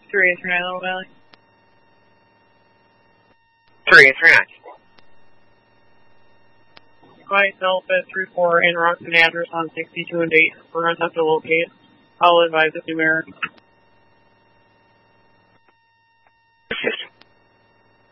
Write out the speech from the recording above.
3839 Little Valley. 3839. Quiet self at 34 in Rockton address on 62 and date. For untucked to locate. I'll advise if numeric.